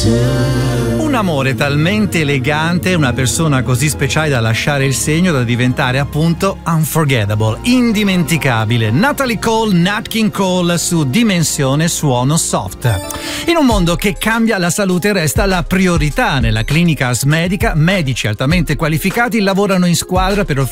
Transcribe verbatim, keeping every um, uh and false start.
Un amore talmente elegante, una persona così speciale da lasciare il segno, da diventare appunto unforgettable, indimenticabile. Natalie Cole, Nat King Cole su Dimensione Suono Soft. In un mondo che cambia, la salute resta la priorità. Nella clinica Ars Medica, medici altamente qualificati lavorano in squadra per offrire